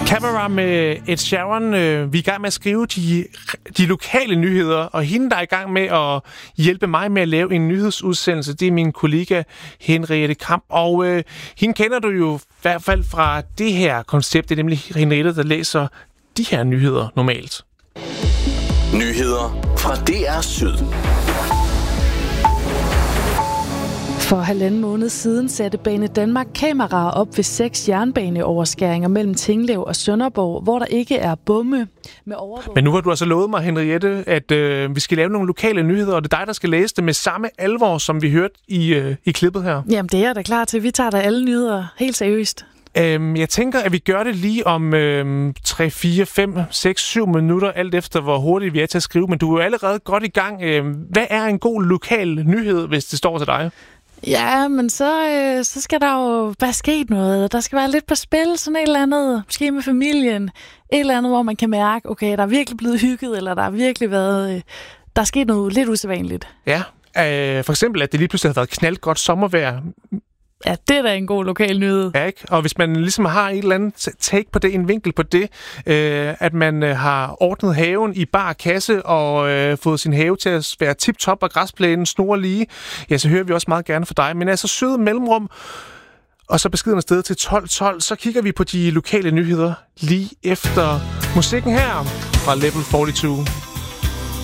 Camera med Ed Sheeran. Vi er i gang med at skrive de lokale nyheder, og hende, der er i gang med at hjælpe mig med at lave en nyhedsudsendelse, det er min kollega Henriette Kamp. Og hende kender du jo i hvert fald fra det her koncept. Det er nemlig Henriette, der læser de her nyheder normalt. Nyheder fra DR Syd. For 1,5 måned siden satte Banedanmark kameraer op ved 6 jernbaneoverskæringer mellem Tinglev og Sønderborg, hvor der ikke er bomme med overvågning. Men nu har du altså lovet mig, Henriette, at vi skal lave nogle lokale nyheder, og det er dig, der skal læse det med samme alvor, som vi hørte i klippet her. Jamen, det er jeg da klar til. Vi tager da alle nyheder helt seriøst. Jeg tænker, at vi gør det lige om 3, 4, 5, 6, 7 minutter, alt efter hvor hurtigt vi er til at skrive. Men du er jo allerede godt i gang. Hvad er en god lokal nyhed, hvis det står til dig? Ja, men så skal der jo være sket noget. Der skal være lidt på spil, sådan et eller andet, måske med familien. Et eller andet, hvor man kan mærke, okay, der er virkelig blevet hygget, eller der er virkelig været, der er sket noget lidt usædvanligt. Ja, for eksempel, at det lige pludselig har været knaldgodt sommervejr. Ja, det er da en god lokal nyhed. Ja, ikke? Og hvis man ligesom har et eller andet take på det, en vinkel på det, at man har ordnet haven i bar kasse og fået sin have til at være tip-top og græsplænen snorlige, ja, så hører vi også meget gerne fra dig. Men altså søde mellemrum, og så beskeden afsted til 12.12, så kigger vi på de lokale nyheder lige efter musikken her fra Level 42.